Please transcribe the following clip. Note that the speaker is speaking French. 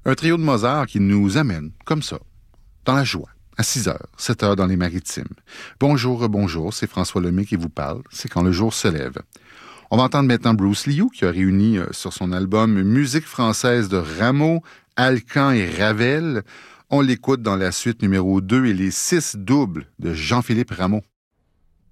Un trio de Mozart qui nous amène, comme ça, dans la joie, à 6h, 7h dans les Maritimes. Bonjour, bonjour, c'est François Lemay qui vous parle. C'est quand le jour se lève. On va entendre maintenant Bruce Liu qui a réuni sur son album Musique française de Rameau, Alcan et Ravel. On l'écoute dans la suite numéro 2 et les 6 doubles de Jean-Philippe Rameau.